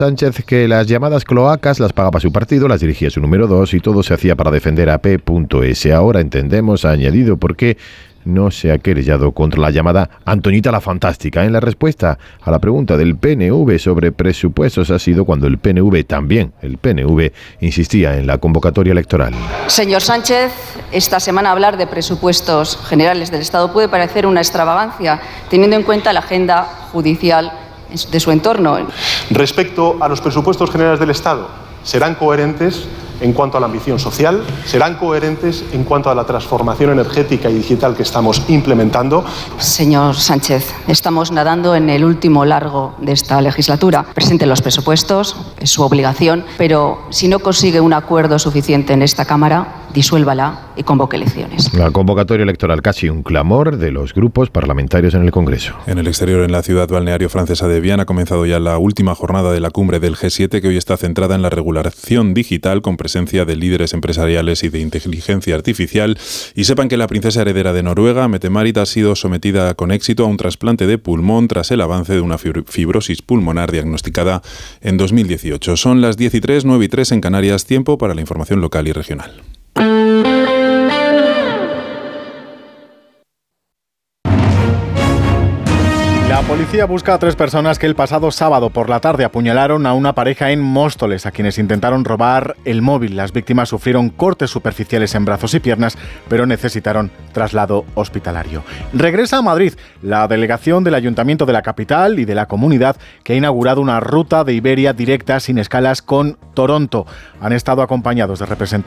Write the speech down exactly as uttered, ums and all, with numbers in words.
Sánchez que las llamadas cloacas las pagaba su partido, las dirigía su número dos y todo se hacía para defender a P S. Ahora entendemos, ha añadido, por qué no se ha querellado contra la llamada Antoñita la Fantástica. En la respuesta a la pregunta del P N V sobre presupuestos ha sido cuando el P N V, también el P N V, insistía en la convocatoria electoral. Señor Sánchez, esta semana hablar de presupuestos generales del Estado puede parecer una extravagancia, teniendo en cuenta la agenda judicial de su entorno. Respecto a los presupuestos generales del Estado, serán coherentes en cuanto a la ambición social, serán coherentes en cuanto a la transformación energética y digital que estamos implementando. Señor Sánchez, estamos nadando en el último largo de esta legislatura. Presente los presupuestos, es su obligación, pero si no consigue un acuerdo suficiente en esta Cámara, disuélvala y convoque elecciones. La convocatoria electoral, casi un clamor de los grupos parlamentarios en el Congreso. En el exterior, en la ciudad balneario francesa de Viana, ha comenzado ya la última jornada de la cumbre del G siete, que hoy está centrada en la regulación digital con presencia de líderes empresariales y de inteligencia artificial. Y sepan que la princesa heredera de Noruega, Mette-Marit, ha sido sometida con éxito a un trasplante de pulmón tras el avance de una fibrosis pulmonar diagnosticada en dos mil dieciocho. Son las diez y tres, nueve y tres en Canarias, tiempo para la información local y regional. La policía busca a tres personas que el pasado sábado por la tarde apuñalaron a una pareja en Móstoles, a quienes intentaron robar el móvil. Las víctimas sufrieron cortes superficiales en brazos y piernas, pero necesitaron traslado hospitalario. Regresa a Madrid la delegación del Ayuntamiento de la capital y de la comunidad, que ha inaugurado una ruta de Iberia directa sin escalas con Toronto. Han estado acompañados de representantes